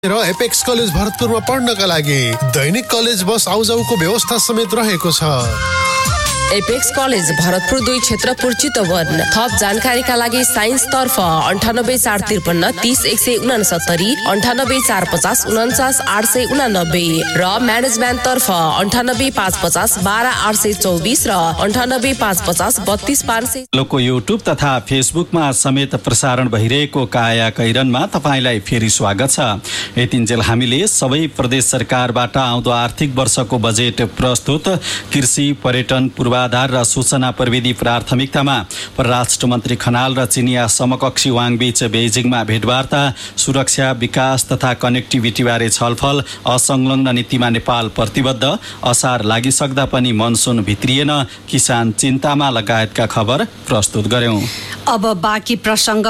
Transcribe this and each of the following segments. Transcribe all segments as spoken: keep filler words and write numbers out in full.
र apex college भरतपुरमा पढ्नका लागि दैनिक कलेज बस आउजाउको व्यवस्था समेत रहेको छ। एपेक्स कलेज भरतपुर दुई क्षेत्रपुर चितवन। थप जानकारीका लागि साइन्स तर्फ अन्ठानब्बे चार त्रिपन्न तीस एक सय उनासत्तरी अन्ठानब्बे चार पचास उन्चास आठ सय उनानब्बे र म्यानेजमेन्ट तर्फ अन्ठानब्बे पाँच पचास बाह्र आठ सय चौबिस र अन्ठानब्बे पाँच पचास बत्तीस पाँच सय। लोको युट्युब तथा फेसबुकमा समेत प्रसारण भइरहेको काया कैरनमा तपाईँलाई फेरि स्वागत छ। यतिन्जेल हामीले सबै प्रदेश सरकारबाट आउँदो आर्थिक वर्षको बजेट प्रस्तुत, कृषि, पर्यटन, पूर्वाधार र सूचना प्रविधि प्राथमिकतामा परराष्ट्र मन्त्री खनाल र चिनिया समकक्षी वाङ बीच बेजिङमा भेटवार्ता, सुरक्षा, विकास तथा कनेक्टिभिटीबारे छलफल, असंलग्न नीतिमा नेपाल प्रतिबद्ध, असार लागिसक्दा पनि मनसुन भित्रिएन, किसान चिन्तामा लगायतका खबर प्रस्तुत गर्यौं। अब बाँकी प्रसङ्ग।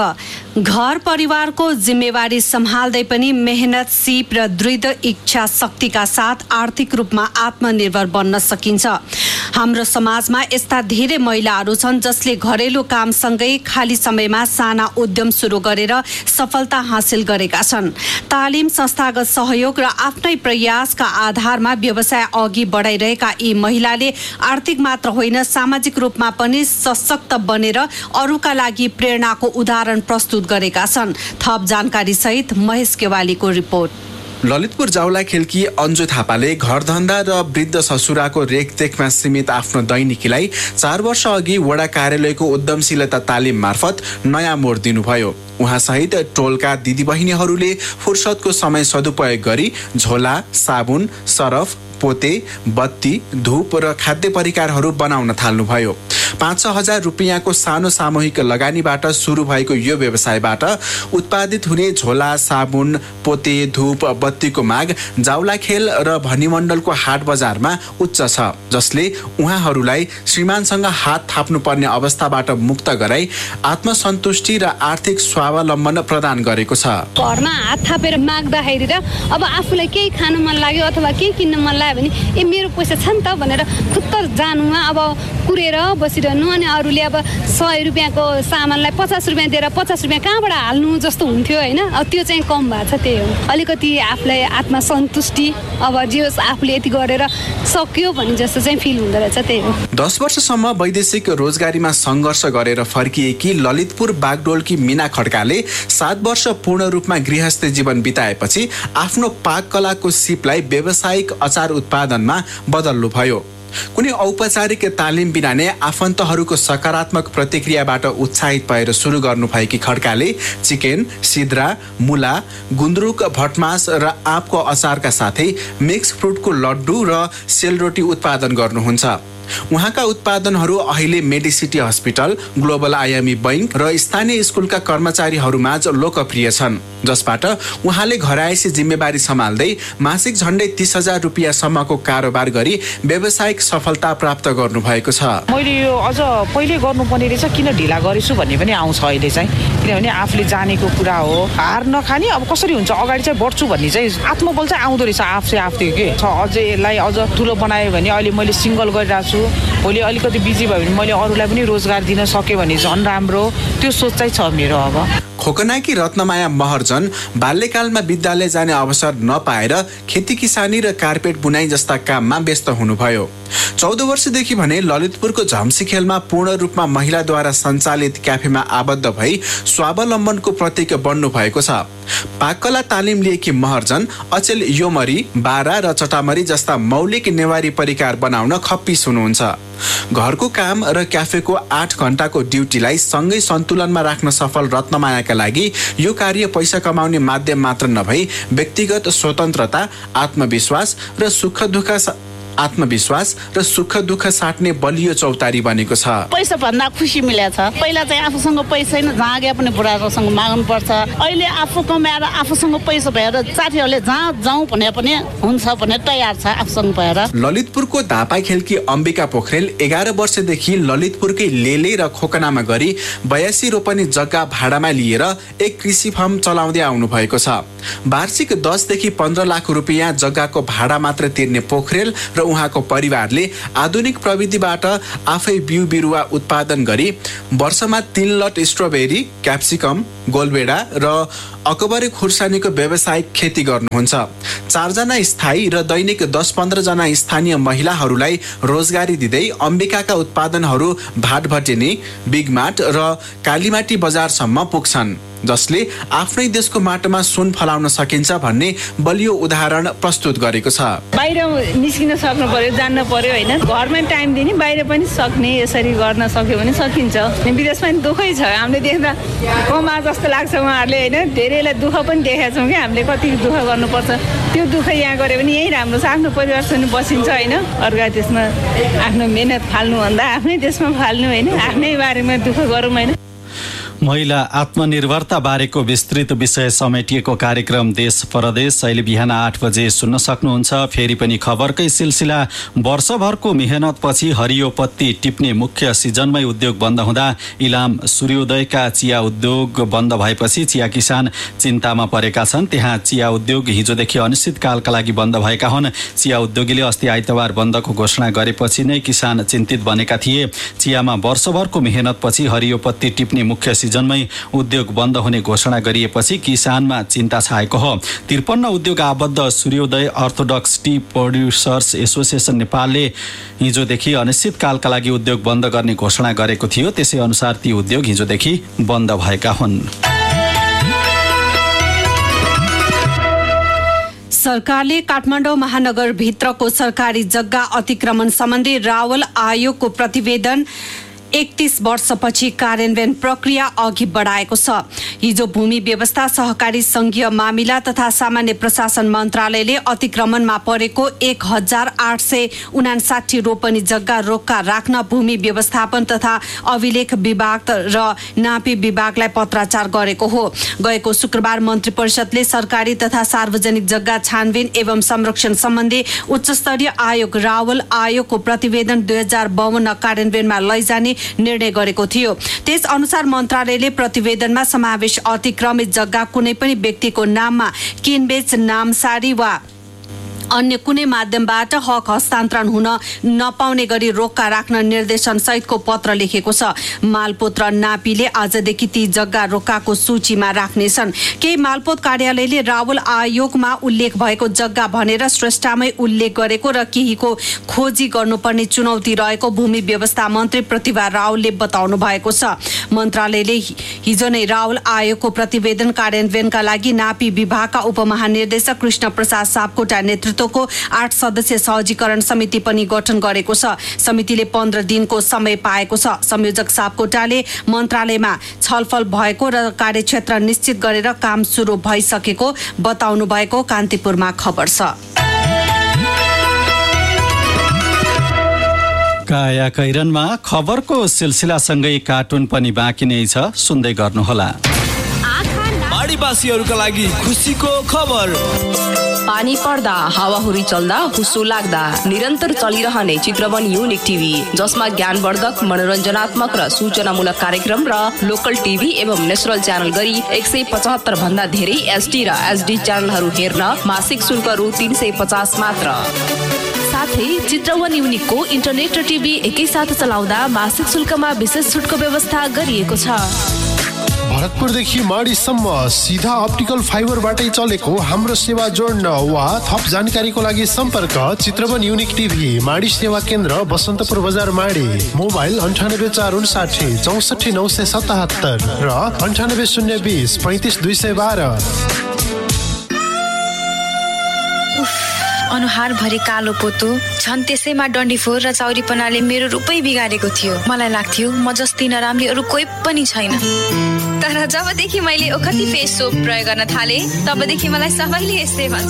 घर परिवारको जिम्मेवारी सम्हाल्दै पनि मेहनत, सिप र दृढ इच्छा शक्तिका साथ आर्थिक रूपमा आत्मनिर्भर बन्न सकिन्छ। हाम्रो समाजमा यस्ता धेरै महिलाहरू छन् जसले घरेलु कामसँगै खाली समयमा साना उद्यम सुरु गरेर सफलता हासिल गरेका छन्। तालिम, संस्थागत सहयोग र आफ्नै प्रयासका आधारमा व्यवसाय अघि बढाइरहेका यी महिलाले आर्थिक मात्र होइन सामाजिक रूपमा पनि सशक्त बनेर अरूका लागि प्रेरणाको उदाहरण प्रस्तुत गरेका छन्। थप जानकारी सहित महेश केवालीको रिपोर्ट। ललितपुर जाउला खेल्की अन्जु थापाले घरधन्दा र वृद्ध ससुराको रेखदेखमा सीमित आफ्नो दैनिकीलाई चार वर्ष अघि वडा कार्यालयको उद्यमशीलता तालिम मार्फत नयाँ मोड दिनुभयो। उहाँसहित टोलका दिदीबहिनीहरूले फुर्सदको समय सदुपयोग गरी झोला, साबुन, सरफ, पोते, बत्ती, धूप र खाद्य परिकारहरू बनाउन थाल्नुभयो। पाँच छ हजार रुपियाँको सानो सामूहिक लगानीबाट सुरु भएको यो व्यवसायबाट उत्पादित हुने झोला, साबुन, पोते, धूप, बत्तीको माग जाउलाखेल र भनिमण्डलको हाट बजारमा उच्च छ, जसले उहाँहरूलाई श्रीमानसँग हात थाप्नुपर्ने अवस्थाबाट मुक्त गराई आत्मसन्तुष्टि र आर्थिक स्वावलम्बन प्रदान गरेको छ। घरमा हात थापेर माग्दाखेरि र अब आफूलाई केही खानु मन लाग्यो अथवा केही किन्न मन लाग्यो भने ए मेरो पैसा छ नि त भनेर खुत्तर जानुमा अब कुरेर बसिरहनु, अनि अरूले अब सय रुपियाँको सामानलाई पचास रुपियाँ दिएर पचास रुपियाँ कहाँबाट हाल्नु जस्तो हुन्थ्यो होइन। अब त्यो चाहिँ कम भएको छ। त्यही हो, अलिकति आफूलाई आत्मसन्तुष्टि अब जे होस् आफूले यति गरेर सक्यो भने जस्तो चाहिँ फिल हुँदो रहेछ। त्यही हो। दस वर्षसम्म वैदेशिक रोजगारीमा सङ्घर्ष गरेर फर्किएकी ललितपुर बागडोलकी मीना खड्काले सात वर्ष पूर्ण रूपमा गृहस्थ जीवन बिताएपछि आफ्नो पाक कलाको सिपलाई व्यावसायिक अचार उत्पादनमा बदल्नुभयो। कुनै औपचारिक तालिम बिना नै आफन्तहरूको सकारात्मक प्रतिक्रियाबाट उत्साहित भएर सुरु गर्नुभएकी खड्काले चिकन, सिद्रा, मुला, गुन्द्रुक, भटमास र आँपको अचारका साथै मिक्स फ्रुटको लड्डु र सेलरोटी उत्पादन गर्नुहुन्छ। उहाँका उत्पादनहरू अहिले Medicity hospital, global IME bank र स्थानीय स्कुलका कर्मचारीहरूमाझ लोकप्रिय छन्, जसबाट उहाँले घरायसी जिम्मेवारी सम्हाल्दै मासिक झन्डै तीस हजार रुपियाँसम्मको कारोबार गरी व्यावसायिक सफलता प्राप्त गर्नुभएको छ। मैले यो अझ पहिले गर्नुपर्ने रहेछ, किन ढिला गरेछु भन्ने पनि आउँछ अहिले चाहिँ, किनभने आफूले जानेको कुरा हो। हार नखाने, अब कसरी हुन्छ अगाडि चाहिँ बढ्छु भन्ने चाहिँ आत्मबल चाहिँ आउँदो रहेछ आफै आफै के छ। अझै यसलाई अझ ठुलो बनायो भने अहिले मैले सिङ्गल गरिरहेको छु, भोलि अलिकति बिजी भयो भने मैले अरूलाई पनि रोजगार दिन सकेँ भने झन् राम्रो, त्यो सोच चाहिँ छ मेरो। अब खोकनाकी रत्नमाया महर्जन बाल्यकालमा विद्यालय जाने अवसर नपाएर खेती किसानी र कार्पेट बुनाई जस्ता काममा व्यस्त हुनुभयो। चौध वर्षदेखि भने ललितपुरको झम्सीखेलमा पूर्ण रूपमा महिलाद्वारा सञ्चालित क्याफेमा आबद्ध भई स्वावलम्बनको प्रतीक बन्नु भएको छ। पाककला तालिम लिएकी महर्जन अचेल योमरी, बारा र चटामरी जस्ता मौलिक नेवारी परिकार बनाउन खप्पिस हुनुहुन्छ। घरको काम र क्याफेको आठ घण्टाको ड्युटीलाई सँगै सन्तुलनमा राख्न सफल रत्नमायाका लागि यो कार्य पैसा कमाउने माध्यम मात्र नभई व्यक्तिगत स्वतन्त्रता, आत्मविश्वास र सुख दुःख आत्मविश्वास र सुख दुःख साट्ने बलियो चौतारी बनेको छ। पैसा भन्दा खुसी मिलेको छ। पहिला चाहिँ आफूसँग पैसा छैन, जहाँ गए पनि बुढाहरूसँग माग्नु पर्छ। अहिले आफू कमाएर आफूसँग पैसा भएर साथीहरूले जहाँ जाउँ भने पनि हुन्छ भने तयार छ आफूसँग भएर। ललितपुरको धापाखेलकी अम्बिका पोखरेल एघार वर्षदेखि ललितपुरकै लेले र खोकनामा गरी बयासी रोपनी जग्गा भाडामा लिएर एक कृषि फार्म चलाउँदै आउनु भएको छ। वार्षिक दसदेखि पन्ध्र लाख रुपियाँ जग्गाको भाडा मात्र तिर्ने पोखरेल र उहाँको परिवारले आधुनिक प्रविधिबाट आफै बिउ बिरुवा उत्पादन गरी वर्षमा तीन लट स्ट्रबेरी, क्याप्सिकम, गोलबेडा र अकबरे खुर्सानीको व्यावसायिक खेती गर्नुहुन्छ। चारजना स्थायी र दैनिक दस पन्ध्र जना स्थानीय महिलाहरूलाई रोजगारी दिँदै अम्बिकाका उत्पादनहरू भाटभटेनी, बिगमार्ट र कालीमाटी बजारसम्म पुग्छन्, जसले आफ्नै देशको माटोमा सुन फलाउन सकिन्छ भन्ने बलियो उदाहरण प्रस्तुत गरेको छ। बाहिर निस्किन सक्नु पर्यो, जान्न पर्यो होइन, घरमै टाइम दिने, बाहिर पनि सक्ने, यसरी गर्न सक्यो भने सकिन्छ। विदेशमा पनि दुःखै छ, हामीले देख्दा कमा जस्तो लाग्छ उहाँहरूले होइन, धेरैलाई दुःख पनि देखेका छौँ कि हामीले कति दुःख गर्नुपर्छ। त्यो दुःख यहाँ गऱ्यो भने यहीँ राम्रो छ, आफ्नो परिवारसँग बसिन्छ होइन, अर्का देशमा आफ्नो मेहनत फाल्नुभन्दा आफ्नै देशमा फाल्नु होइन, आफ्नै बारेमा दुःख गरौँ होइन। महिला आत्मनिर्भरता बारेको विस्तृत विषय समेटिएको कार्यक्रम देश परदेश अहिले बिहान आठ बजे सुन्न सक्नुहुन्छ। फेरि पनि खबरकै सिलसिला। वर्षभरको मेहनतपछि हरियो पत्ती टिप्ने मुख्य सिजनमै उद्योग बन्द हुँदा इलाम सूर्योदयका चिया उद्योग बन्द भएपछि चिया किसान चिन्तामा परेका छन्। त्यहाँ चिया उद्योग हिजोदेखि अनिश्चितकालका लागि बन्द भएका हुन्। चिया उद्योगीले अस्ति आइतबार बन्दको घोषणा गरेपछि नै किसान चिन्तित बनेका थिए। चियामा वर्षभरको मेहनतपछि हरियो पत्ती टिप्ने मुख्य सिजनमै उद्योग बन्द हुने घोषणा गरिएपछि किसानमा चिन्ता छाएको हो। त्रिपन्न उद्योग आबद्ध सूर्योदय अर्थोडक्स टी प्रोड्युसर्स एसोसिएसन नेपालले हिजोदेखि अनिश्चितकालका लागि उद्योग बन्द गर्ने घोषणा गरेको थियो। त्यसै अनुसार ती उद्योग हिजोदेखि बन्द भएका हुन्। सरकारले काठमाडौँ महानगरभित्रको सरकारी जग्गा अतिक्रमण सम्बन्धी रावल आयोगको प्रतिवेदन एकतीस वर्षपछि कार्यान्वयन प्रक्रिया अघि बढाएको छ। हिजो भूमि व्यवस्था, सहकारी संघीय मामिला तथा सामान्य प्रशासन मन्त्रालयले अतिक्रमणमा परेको एक हजार आठ सय उनासाठी रोपनी जग्गा रोक्का राख्न भूमि व्यवस्थापन तथा अभिलेख विभाग र नापी विभागलाई पत्राचार गरेको हो। गएको शुक्रबार मन्त्री परिषदले सरकारी तथा सार्वजनिक जग्गा छानबिन एवं संरक्षण सम्बन्धी उच्चस्तरीय आयोग रावल आयोगको प्रतिवेदन दुई हजार बावन्न कार्यान्वयनमा लैजाने निर्णय गरेको थियो। त्यस अनुसार मन्त्रालयले प्रतिवेदनमा समावेश अतिक्रमित जग्गा कुनै पनि व्यक्तिको नाममा किनबेच, नामसारी वा अन्य कुनै माध्यमबाट हक हस्तान्तरण हुन नपाउने गरी रोक्का राख्न निर्देशन सहितको पत्र लेखेको छ। मालपोत र नापीले आजदेखि ती जग्गा रोक्काको सूचीमा राख्नेछन्। केही मालपोत कार्यालयले रावल आयोगमा उल्लेख भएको जग्गा भनेर श्रेष्ठामै उल्लेख गरेको र केहीको खोजी गर्नुपर्ने चुनौती रहेको भूमि व्यवस्था मन्त्री प्रतिभा रावलले बताउनु भएको छ। मन्त्रालयले हिजो नै रावल आयोगको प्रतिवेदन कार्यान्वयनका लागि नापी विभागका उपमहानिर्देशक कृष्ण प्रसाद सापकोटा नेतृत्व को आठ सदस्यीय सहजीकरण समिति पनि गठन गरेको छ। समितिले पन्ध्र दिनको समय पाएको छ। संयोजक सापकोटाले मन्त्रालयमा छलफल भएको र कार्यक्षेत्र निश्चित गरेर काम सुरु भइसकेको बताउनु भएको कान्तिपुरमा खबर छ। काया कैरनमा खबरको सिलसिलासँगै कार्टुन पनि बाँकी नै छ, सुन्दै गर्नुहोला। बाढीवासीहरूका लागि खुसीको खबर। पानी पर्दा, हावाहुरी चल्दा, हुस्सो लाग्दा निरन्तर चलिरहने चित्रवन युनिक टिभी, जसमा ज्ञानवर्धक, मनोरञ्जनात्मक र सूचनामूलक कार्यक्रम र लोकल टिभी एवं नेसनल च्यानल गरी एक सय पचहत्तर भन्दा धेरै एसडी र एसडी च्यानलहरू हेर्न मासिक शुल्क रु तीन सय पचास मात्र। साथै चित्रवन युनिकको इन्टरनेट र टिभी एकैसाथ चलाउँदा मासिक शुल्कमा विशेष छुटको व्यवस्था गरिएको छ। भरतपुरदेखि माडीसम्म सिधा अप्टिकल फाइबरबाटै चलेको हाम्रो सेवा जोड्न वा थप जानकारीको लागि सम्पर्क चित्रवन युनिक टिभी, माडी सेवा केन्द्र, बसन्तपुर बजार, माडी। मोबाइल अन्ठानब्बे चार उन्साठी चौसठी नौ सय सतहत्तर र अन्ठानब्बे शून्य बिस पैँतिस दुई सय बाह्र। अनुहार भरि कालो पोतो छन्, त्यसैमा डन्डीफोर र चौरीपनाले मेरो रूपै बिगारेको थियो। मलाई लाग्थ्यो म जस्ती नराम्री अरू कोही पनि छैन। तर जबदेखि मैले ओखती फेस सोप प्रयोग गर्न थाले तबदेखि मलाई सबैले यस्तै भन्छ।